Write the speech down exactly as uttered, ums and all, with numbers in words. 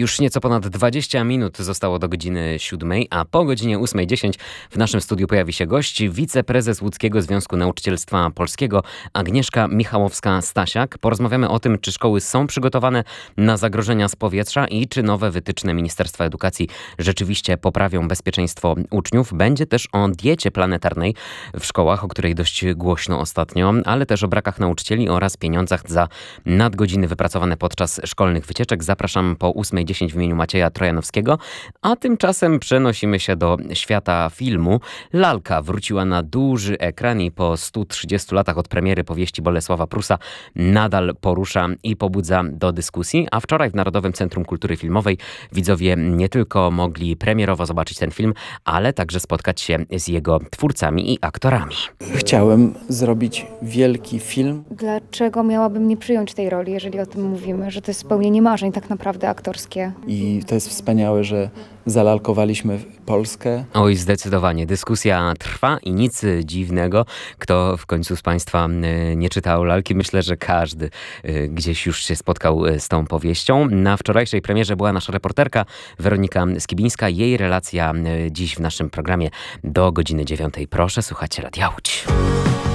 Już nieco ponad dwadzieścia minut zostało do godziny siódmej, a po godzinie ósmej dziesięć w naszym studiu pojawi się gość, wiceprezes Łódzkiego Związku Nauczycielstwa Polskiego Agnieszka Michałowska-Stasiak. Porozmawiamy o tym, czy szkoły są przygotowane na zagrożenia z powietrza i czy nowe wytyczne Ministerstwa Edukacji rzeczywiście poprawią bezpieczeństwo uczniów. Będzie też o diecie planetarnej w szkołach, o której dość głośno ostatnio, ale też o brakach nauczycieli oraz pieniądzach za nadgodziny wypracowane podczas szkolnych wycieczek. Zapraszam po ósmej dziesięć w imieniu Macieja Trojanowskiego, a tymczasem przenosimy się do świata filmu. Lalka wróciła na duży ekran i po stu trzydziestu latach od premiery powieści Bolesława Prusa nadal porusza i pobudza do dyskusji, a wczoraj w Narodowym Centrum Kultury Filmowej widzowie nie tylko mogli premierowo zobaczyć ten film, ale także spotkać się z jego twórcami i aktorami. Chciałem zrobić wielki film. Dlaczego miałabym nie przyjąć tej roli, jeżeli o tym mówimy, że to jest spełnienie marzeń tak naprawdę aktorskie? I to jest wspaniałe, że zalalkowaliśmy Polskę. Oj, zdecydowanie. Dyskusja trwa i nic dziwnego. Kto w końcu z Państwa nie czytał lalki, myślę, że każdy gdzieś już się spotkał z tą powieścią. Na wczorajszej premierze była nasza reporterka Weronika Skibińska. Jej relacja dziś w naszym programie do godziny dziewiątej. Proszę, słuchajcie Radia Łódź.